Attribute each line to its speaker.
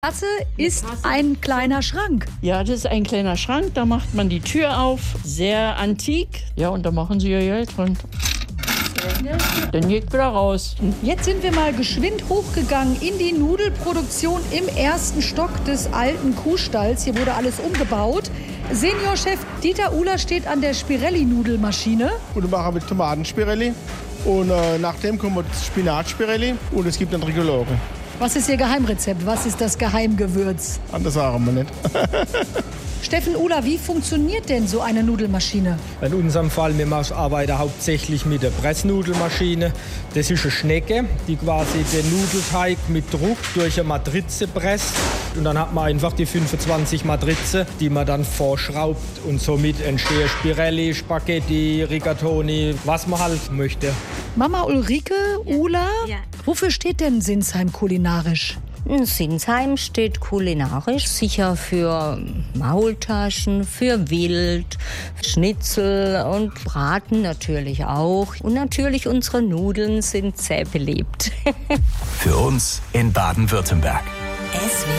Speaker 1: Kasse ist ein kleiner Schrank.
Speaker 2: Ja, das ist ein kleiner Schrank, da macht man die Tür auf, sehr antik. Ja, und da machen sie ihr Geld drin. Dann geht wieder raus.
Speaker 1: Jetzt sind wir mal geschwind hochgegangen in die Nudelproduktion im ersten Stock des alten Kuhstalls. Hier wurde alles umgebaut. Seniorchef Dieter Uhler steht an der Spirelli-Nudelmaschine.
Speaker 3: Und wir machen mit Tomatenspirelli. Und nach dem kommt Spinatspirelli und es gibt dann Tricolore.
Speaker 1: Was ist Ihr Geheimrezept? Was ist das Geheimgewürz?
Speaker 3: Anders sagen wir nicht.
Speaker 1: Steffen Uhler, wie funktioniert denn so eine Nudelmaschine?
Speaker 4: In unserem Fall, wir arbeiten hauptsächlich mit der Pressnudelmaschine. Das ist eine Schnecke, die quasi den Nudelteig mit Druck durch eine Matrize presst. Und dann hat man einfach die 25 Matrize, die man dann vorschraubt. Und somit entstehen Spirelli, Spaghetti, Rigatoni, was man halt möchte.
Speaker 1: Mama Ulrike Uhler, wofür steht denn Sinsheim kulinarisch?
Speaker 5: Sinsheim steht kulinarisch sicher für Maultaschen, für Wild, Schnitzel und Braten natürlich auch. Und natürlich unsere Nudeln sind sehr beliebt.
Speaker 6: Für uns in Baden-Württemberg.
Speaker 7: SWR